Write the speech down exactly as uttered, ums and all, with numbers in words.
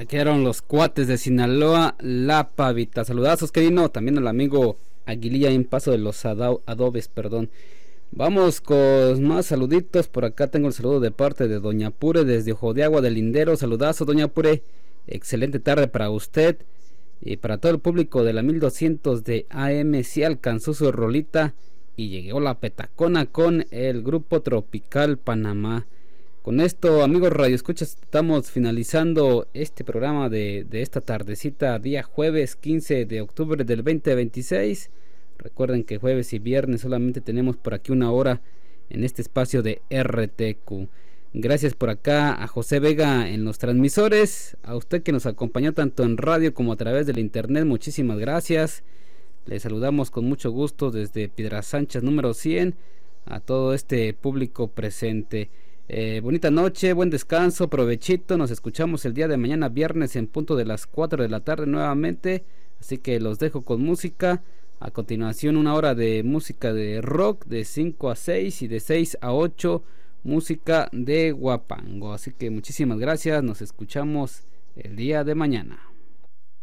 Aquí eran los cuates de Sinaloa, La Pavita. Saludazos, querido. También al amigo Aguililla en Paso de los ado- Adobes, perdón. Vamos con más saluditos. Por acá tengo el saludo de parte de Doña Pure desde Ojo de Agua del Lindero. Saludazo, Doña Pure. Excelente tarde para usted y para todo el público de la mil doscientos de A M. Si alcanzó su rolita y llegó la petacona con el grupo Tropical Panamá. Con esto, amigos Radio Escuchas, estamos finalizando este programa de, de esta tardecita, día jueves quince de octubre del veinte veintiséis. Recuerden que jueves y viernes solamente tenemos por aquí una hora en este espacio de R T Q. Gracias por acá a José Vega en los transmisores, a usted que nos acompañó tanto en radio como a través del internet, muchísimas gracias. Les saludamos con mucho gusto desde Piedras Sánchez número cien a todo este público presente. Eh, bonita noche, buen descanso, provechito. Nos escuchamos el día de mañana viernes en punto de las cuatro de la tarde nuevamente. Así que los dejo con música. A continuación una hora de música de rock de cinco a seis y de seis a ocho música de guapango. Así que muchísimas gracias, nos escuchamos el día de mañana.